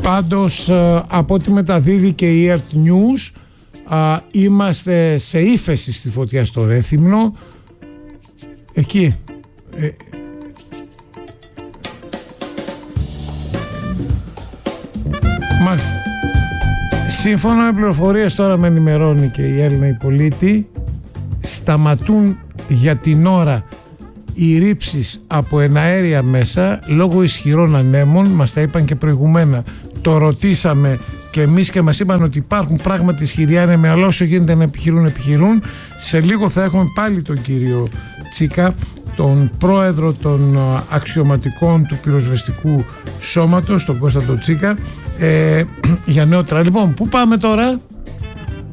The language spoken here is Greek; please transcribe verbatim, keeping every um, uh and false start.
Πάντως από ό,τι μεταδίδει και η Earth News, α, είμαστε σε ύφεση στη φωτιά στο Ρέθυμνο. Εκεί ε, μάλιστα, σύμφωνα με πληροφορίες, τώρα με ενημερώνει και η Έλληνα η Πολίτη, σταματούν για την ώρα οι ρήψεις από εναέρια μέσα λόγω ισχυρών ανέμων. Μας τα είπαν και προηγουμένα, το ρωτήσαμε και εμείς και μας είπαν ότι υπάρχουν πράγματι ισχυροί άνεμοι, αλλά όσο γίνεται να επιχειρούν, επιχειρούν. Σε λίγο θα έχουμε πάλι τον κύριο Τσίκα, τον πρόεδρο των αξιωματικών του πυροσβεστικού σώματος, τον Κώσταντο Τσίκα, ε, για νεότερα. Λοιπόν, πού πάμε τώρα?